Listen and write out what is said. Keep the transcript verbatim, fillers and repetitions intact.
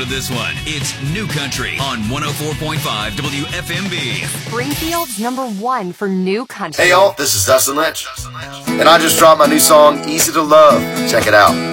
of this one. It's New Country on one oh four point five W F M B. Springfield's number one for New Country. Hey y'all, this is Dustin Lynch. And I just dropped my new song, Easy to Love. Check it out.